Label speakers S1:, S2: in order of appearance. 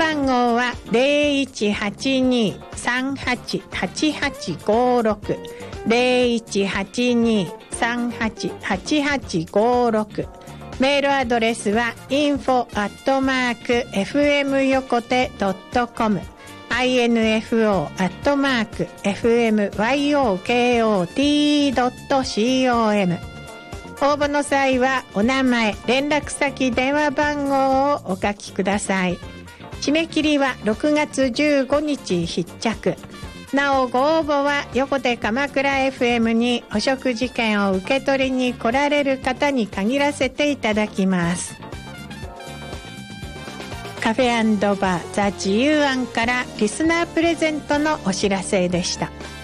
S1: 番号は 0182-388856 0182-388856。メールアドレスは info@fmyokote.com info@fmyokot.com。 応募の際はお名前、連絡先、電話番号をお書きください。締め切りは6月15日必着。なおご応募は横手鎌倉 FM にお食事券を受け取りに来られる方に限らせていただきます。カフェ&バーザ・自由庵からリスナープレゼントのお知らせでした。